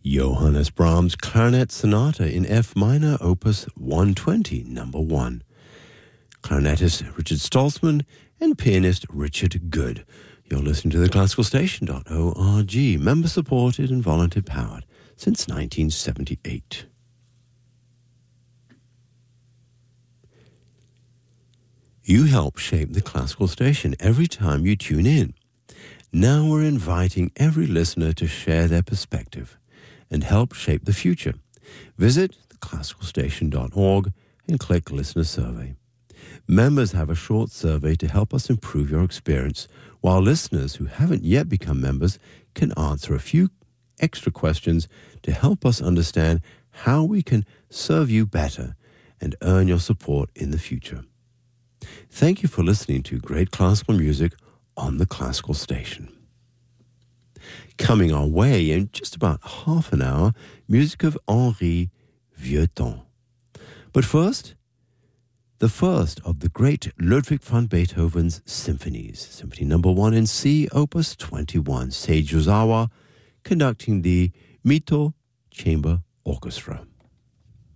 Johannes Brahms Clarinet Sonata in F minor, Opus 120, number 1. Clarinetist Richard Stoltzman and pianist Richard Good. You're listening to the classicalstation.org, member-supported and volunteer-powered since 1978. You help shape the Classical Station every time you tune in. Now we're inviting every listener to share their perspective and help shape the future. Visit theclassicalstation.org and click Listener Survey. Members have a short survey to help us improve your experience, while listeners who haven't yet become members can answer a few extra questions to help us understand how we can serve you better and earn your support in the future. Thank you for listening to great classical music on the Classical Station. Coming our way in just about half an hour, music of Henri Vieuxtemps. But first, the first of the great Ludwig van Beethoven's symphonies, Symphony No. 1 in C, Opus 21, Seiji Ozawa conducting the Mito Chamber Orchestra.